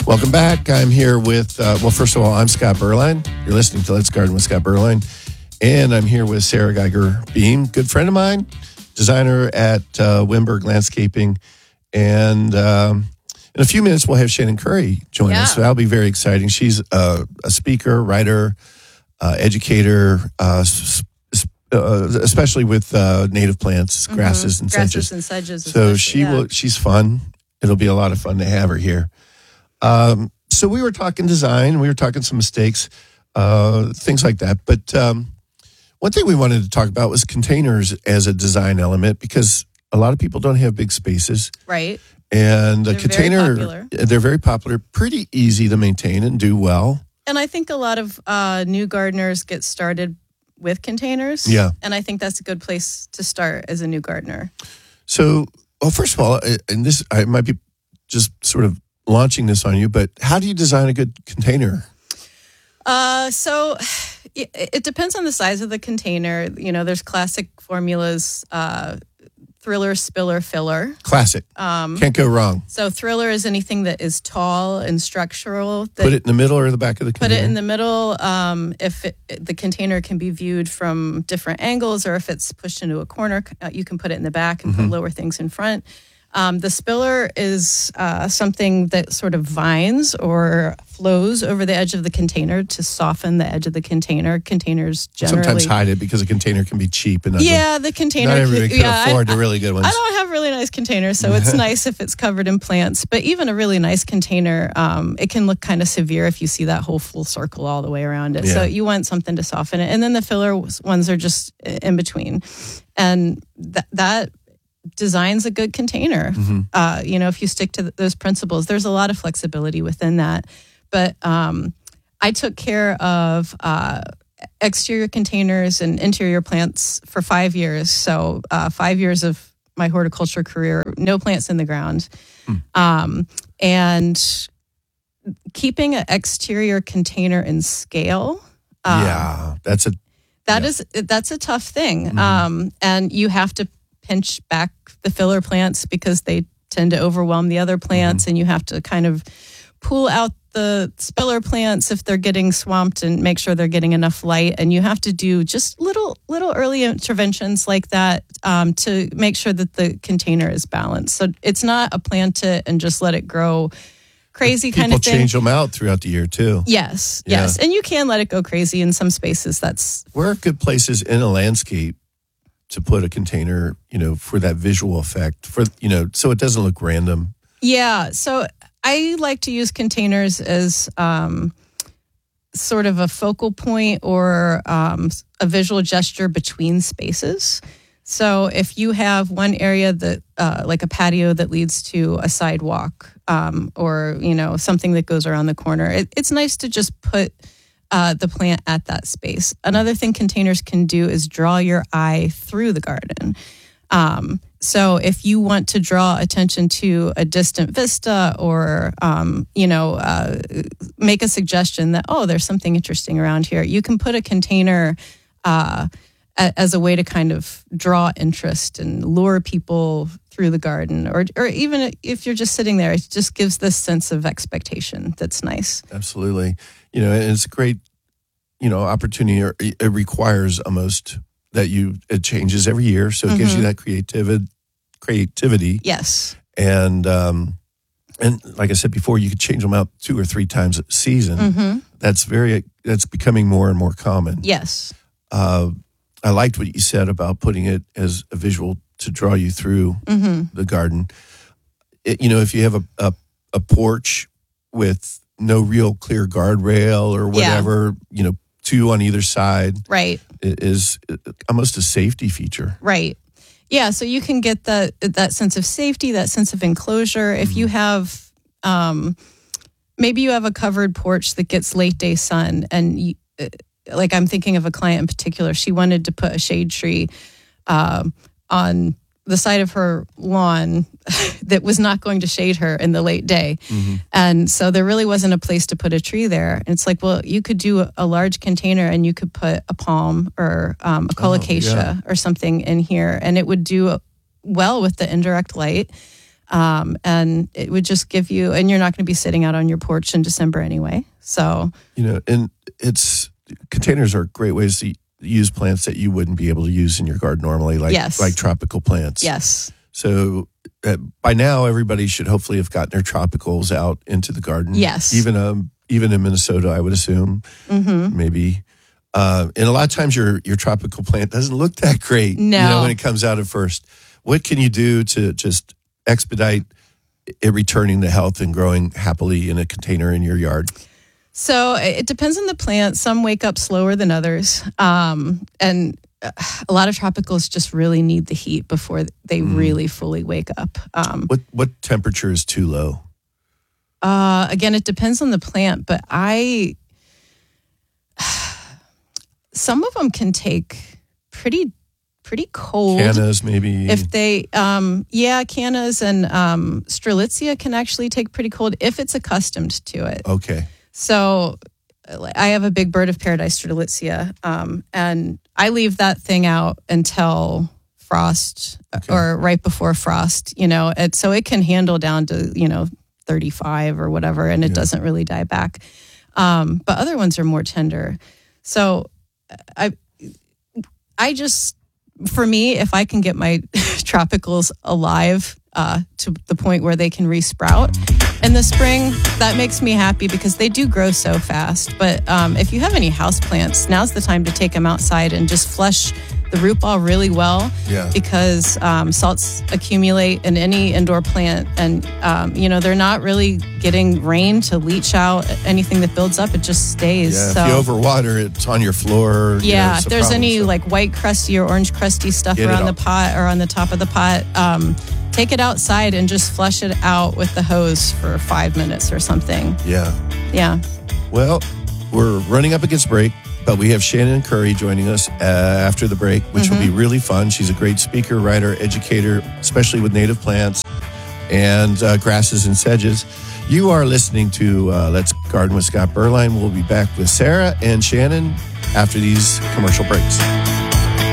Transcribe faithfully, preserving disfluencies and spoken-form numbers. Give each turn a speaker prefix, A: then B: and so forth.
A: Welcome back. I'm here with, uh, well, first of all, I'm Scott Berline. You're listening to Let's Garden with Scott Berline. And I'm here with Sarah Geiger Beam, good friend of mine, designer at uh, Wimberg Landscaping. And um, in a few minutes, we'll have Shannon Curry join
B: yeah.
A: us. So that'll be very exciting. She's uh, a speaker, writer, uh, educator, uh, s- uh, especially with uh, native plants,
B: mm-hmm.
A: grasses and
B: grasses
A: sedges.
B: and sedges.
A: So she
B: yeah.
A: will. She's fun. It'll be a lot of fun to have her here. Um, so we were talking design. We were talking some mistakes, uh, things like that. But um, one thing we wanted to talk about was containers as a design element, because a lot of people don't have big spaces.
B: Right.
A: And
B: they're
A: a container,
B: very popular.
A: they're very popular, pretty easy to maintain and do well.
B: And I think a lot of uh, new gardeners get started with containers.
A: Yeah.
B: And I think that's a good place to start as a new gardener.
A: So, well, first of all, and this, I might be just sort of launching this on you, but how do you design a good container?
B: Uh, so it, it depends on the size of the container. You know, there's classic formulas, uh, Thriller, Spiller, Filler.
A: Classic.
B: Um,
A: Can't go wrong.
B: So Thriller is anything that is tall and structural. That
A: Put it in the middle or the back of the container?
B: Put it in the middle. Um, if it, the container can be viewed from different angles, or if it's pushed into a corner, uh, you can put it in the back and
A: Mm-hmm.
B: put lower things in front. Um, the spiller is uh, something that sort of vines or flows over the edge of the container to soften the edge of the container. Containers generally
A: Sometimes hide it because a container can be cheap and
B: yeah, the container.
A: not everybody can
B: yeah,
A: afford
B: I,
A: the really good ones.
B: I don't have really nice containers, so it's nice if it's covered in plants. But even a really nice container, um, it can look kind of severe if you see that whole full circle all the way around it.
A: Yeah.
B: So you want something to soften it. And then the filler ones are just in between. And th- that designs a good container.
A: Mm-hmm.
B: Uh, you know, if you stick to th- those principles, there's a lot of flexibility within that. But um, I took care of uh, exterior containers and interior plants for five years. So uh, five years of my horticulture career, no plants in the ground.
A: Hmm.
B: Um, and keeping an exterior container in scale. Uh,
A: yeah, that's a
B: that
A: yeah.
B: is that's a tough thing.
A: Mm-hmm.
B: Um, and you have to pinch back the filler plants because they tend to overwhelm the other plants, mm-hmm. and you have to kind of pull out the spiller plants if they're getting swamped and make sure they're getting enough light. And you have to do just little little early interventions like that um, to make sure that the container is balanced. So it's not a plant it and just let it grow crazy
A: People
B: kind of thing.
A: People change them out throughout the year too.
B: Yes,
A: Yeah.
B: yes. And you can let it go crazy in some spaces. That's
A: Where are good places in a landscape to put a container, you know, for that visual effect, for, you know, so it doesn't look random?
B: Yeah. So I like to use containers as um, sort of a focal point or um, a visual gesture between spaces. So if you have one area that, uh, like a patio that leads to a sidewalk, um, or, you know, something that goes around the corner, it, it's nice to just put uh, the plant at that space. Another thing containers can do is draw your eye through the garden. Um, so if you want to draw attention to a distant vista or, um, you know, uh, make a suggestion that, oh, there's something interesting around here, you can put a container uh, a, as a way to kind of draw interest and lure people through the garden. Or, or even if you're just sitting there, it just gives this sense of expectation that's nice.
A: Absolutely. You know, and it's a great, you know, opportunity. Or it requires almost that you, it changes every year. So it mm-hmm. gives you that creativity, creativity.
B: Yes.
A: And, um, and like I said before, you could change them out two or three times a season.
B: Mm-hmm.
A: That's very, that's becoming more and more common.
B: Yes.
A: Uh, I liked what you said about putting it as a visual to draw you through
B: mm-hmm.
A: the garden. It, you know, if you have a, a, a porch with no real clear guardrail or whatever, yeah. you know, two on either side.
B: Right.
A: Is almost a safety feature.
B: Right. Yeah, so you can get that that sense of safety, that sense of enclosure. If mm-hmm. you have, um, maybe you have a covered porch that gets late day sun, and you, like I'm thinking of a client in particular, she wanted to put a shade tree uh, on the side of her lawn that was not going to shade her in the late day. Mm-hmm. And so there really wasn't a place to put a tree there. And it's like, well, you could do a large container and you could put a palm or um, a colocasia oh, yeah. or something in here, and it would do well with the indirect light. Um, and it would just give you, and you're not going to be sitting out on your porch in December anyway. So,
A: you know, and it's, containers are great ways to use plants that you wouldn't be able to use in your garden normally, like,
B: yes.
A: like tropical plants.
B: Yes.
A: So uh, by now, everybody should hopefully have gotten their tropicals out into the garden.
B: Yes.
A: Even, um, even in Minnesota, I would assume,
B: mm-hmm.
A: maybe. Uh, and a lot of times your, your tropical plant doesn't look that great,
B: no.
A: you know, when it comes out at first. What can you do to just expedite it returning to health and growing happily in a container in your yard?
B: So it depends on the plant. Some wake up slower than others. Um, and a lot of tropicals just really need the heat before they mm. really fully wake up. Um,
A: what what temperature is too low?
B: Uh, again, it depends on the plant, but I, some of them can take pretty pretty cold.
A: Cannas, maybe.
B: If they, um, yeah, cannas and um, Strelitzia can actually take pretty cold if it's accustomed to it.
A: Okay.
B: So I have a big bird of paradise Strelitzia, um, and I leave that thing out until frost okay. or right before frost, you know, and so it can handle down to, you know, thirty-five or whatever, and it yeah. doesn't really die back. Um, but other ones are more tender. So I, I just, for me, if I can get my tropicals alive uh, to the point where they can resprout in the spring, that makes me happy because they do grow so fast. But um, if you have any house plants, now's the time to take them outside and just flush the root ball really well
A: yeah.
B: because um, salts accumulate in any indoor plant, and um, you know they're not really getting rain to leach out anything that builds up. It just stays.
A: Yeah,
B: so,
A: if you overwater, it's on your floor.
B: Yeah,
A: you know,
B: if there's
A: problem,
B: any
A: so.
B: like white crusty or orange crusty stuff
A: Get
B: around the pot or on the top of the pot, um, take it outside and just flush it out with the hose for five minutes or something.
A: Yeah.
B: Yeah.
A: Well, we're running up against break. But we have Shannon Curry joining us uh, after the break, which mm-hmm. will be really fun. She's a great speaker, writer, educator, especially with native plants and uh, grasses and sedges. You are listening to uh, Let's Garden with Scott Berline. We'll be back with Sarah and Shannon after these commercial breaks.